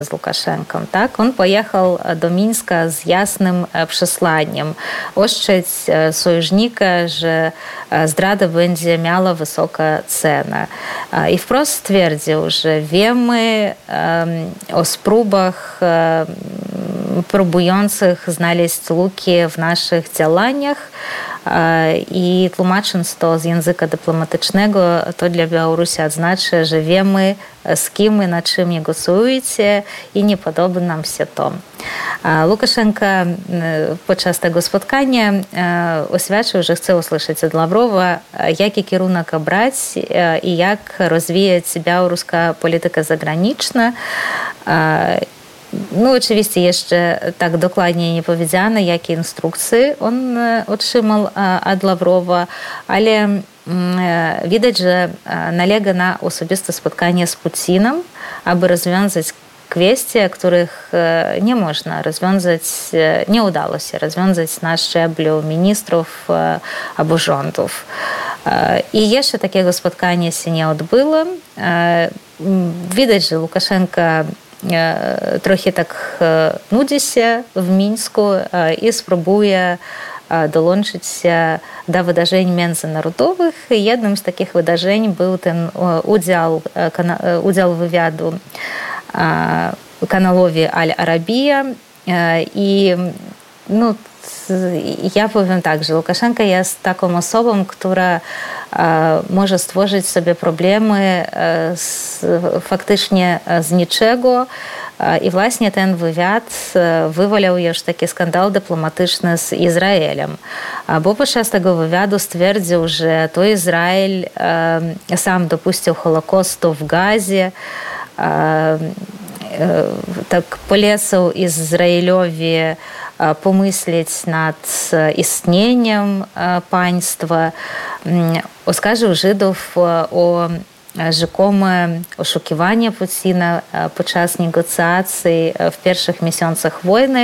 z Łukaszenką, tak? On pojechał do Mińska z jasnym przesłaniem. Ostrzec sojusznika, że zdrada będzie miała wysoką cenę. I wprost stwierdził, że wiemy o spróbach próbujących znaleźć luki w naszych działaniach i tłumacząc to z języka dyplomatycznego, to dla Białorusi oznacza, że wiemy z kim i na czym negocjujecie i nie podoba nam się to. Łukaszenka podczas tego spotkania oświadczył, że chce usłyszeć od Lawrowa, jaki kierunek obrać i jak rozwijać białoruska polityka zagraniczna. No oczywiście jeszcze tak dokładnie nie powiedziano, jakie instrukcje on otrzymał od Lawrowa, ale widać, że nalega na osobiste spotkanie z Putinem, aby rozwiązać kwestie, których nie można rozwiązać, nie udało się rozwiązać na szczeblu ministrów albo rządów. I jeszcze takiego spotkania się nie odbyło. Widać, że Łukaszenka trochę tak nudzi się w Mińsku i spróbuje dołączyć się do wydarzeń międzynarodowych. Jednym z takich wydarzeń był ten udział wywiadu kanalowi Al Arabiya i no, ja powiem tak, że Łukaszenka jest taką osobą, która może stworzyć sobie problemy faktycznie z niczego. I właśnie ten wywiad wywołał już taki skandal dyplomatyczny z Izraelem. Bo podczas tego wywiadu stwierdził, że to Izrael sam dopuścił Holokaustu w Gazie. Tak polecał Izraelowi pomyśleć nad istnieniem państwa. Oskarżył Żydów o rzekome oszukiwanie Putina podczas negocjacji w pierwszych miesiącach wojny.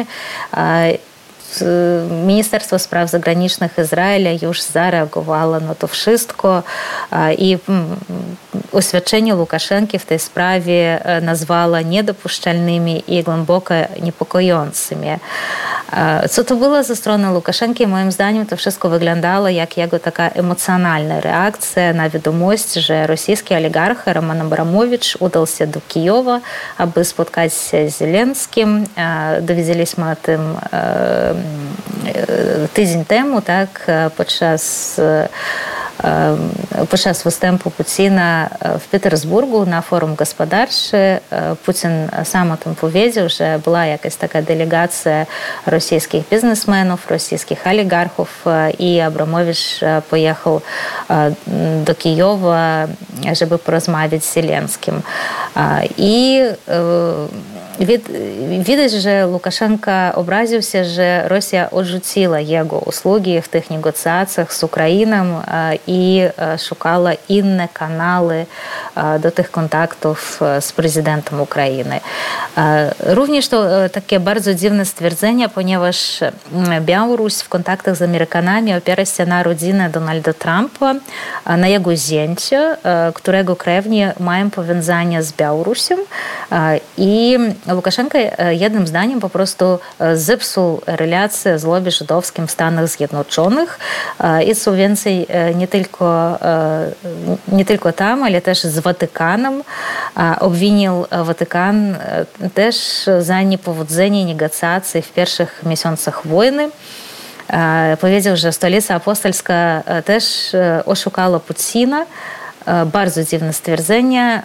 Ministerstwo Spraw Zagranicznych Izraela już zareagowało na to wszystko i oświadczenie Łukaszenki w tej sprawie nazwało niedopuszczalnymi i głęboko niepokojącymi. Co to było ze strony Łukaszenki? Moim zdaniem to wszystko wyglądało jak jego taka emocjonalna reakcja na wiadomość, że rosyjski oligarcha Roman Abramowicz udał się do Kijowa, aby spotkać się z Zelenskim. Dowiedzieliśmy o tym tydzień temu, tak, podczas występu Putina w Petersburgu na forum gospodarczym. Putin sam o tym powiedział, że była jakaś taka delegacja rosyjskich biznesmenów, rosyjskich oligarchów i Abramowicz pojechał do Kijowa, żeby porozmawiać z Zelenskim. I widać, że Łukaszenka obraził się, że Rosja odrzuciła jego usługi w tych negocjacjach z Ukrainą i szukała inne kanały do tych kontaktów z prezydentem Ukrainy. Również to takie bardzo dziwne stwierdzenie, ponieważ Białoruś w kontaktach z Amerykanami opiera się na rodzinie Donalda Trumpa, na jego zięciu, którego krewni mają powiązania z Białorusią i Łukaszenka jednym zdaniem po prostu zepsuł relacje z lobby żydowskim w Stanach Zjednoczonych i co więcej nie tylko tam, ale też z Watykanem. Obwinił Watykan też za niepowodzenie negocjacji w pierwszych miesiącach wojny. Powiedział, że Stolica Apostolska też oszukała Putina. Bardzo dziwne stwierdzenie,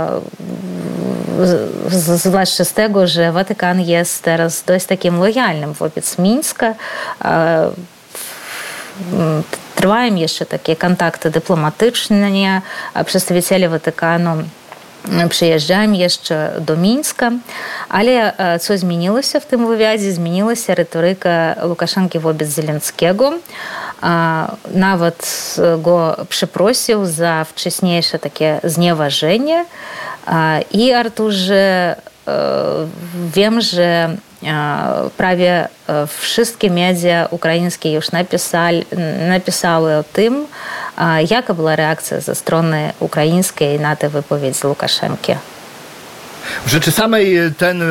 zwłaszcza z tego, że Watykan jest teraz dość takim lojalnym wobec Mińska. Trwają jeszcze takie kontakty dyplomatyczne. Przedstawiciele Watykanu przyjeżdżają jeszcze do Mińska, ale co zmieniło się w tym wywiadzie? Zmieniła się retoryka Łukaszenki wobec Zelenskiego. Nawet go przeprosił za wcześniejsze takie znieważenie. I Arturze, wiem, że prawie wszystkie media ukraińskie już napisały o tym, jaka była reakcja ze strony ukraińskiej na tę wypowiedź Łukaszenki. W rzeczy samej ten